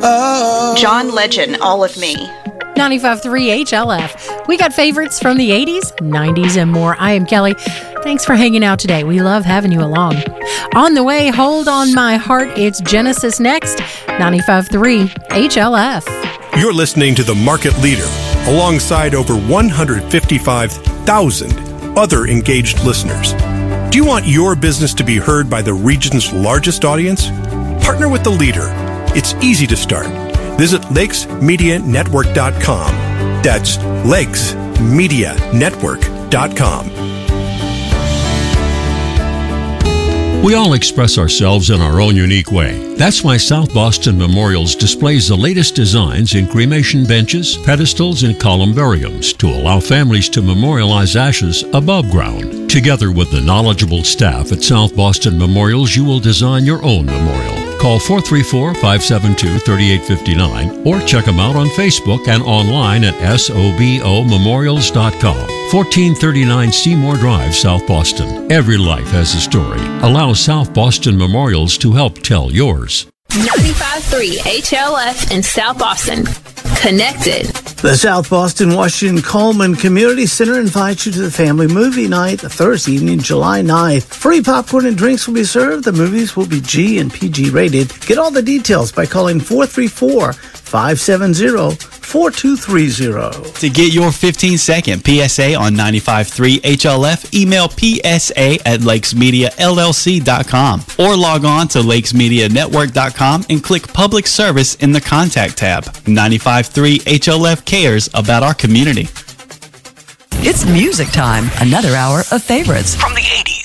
John Legend, All of Me. 95.3 HLF. We got favorites from the 80s, 90s, and more. I am Kelly. Thanks for hanging out today. We love having you along. On the way, Hold On My Heart. It's Genesis next. 95.3 HLF. You're listening to the market leader alongside over 155,000 other engaged listeners. Do you want your business to be heard by the region's largest audience? Partner with the leader. It's easy to start. Visit lakesmedianetwork.com. That's lakesmedianetwork.com. We all express ourselves in our own unique way. That's why South Boston Memorials displays the latest designs in cremation benches, pedestals, and columbariums to allow families to memorialize ashes above ground. Together with the knowledgeable staff at South Boston Memorials, you will design your own memorial. Call 434-572-3859 or check them out on Facebook and online at sobomemorials.com. 1439 Seymour Drive, South Boston. Every life has a story. Allow South Boston Memorials to help tell yours. 95.3 HLF in South Boston. Connected. The South Boston Washington Coleman Community Center invites you to the family movie night Thursday evening, July 9th. Free popcorn and drinks will be served. The movies will be G and PG rated. Get all the details by calling 434-570-4230. To get your 15-second PSA on 95.3 HLF, email psa@lakesmediallc.com or log on to lakesmedianetwork.com and click Public Service in the Contact tab. 95.3 HLF cares about our community. It's music time. Another hour of favorites from the 80s.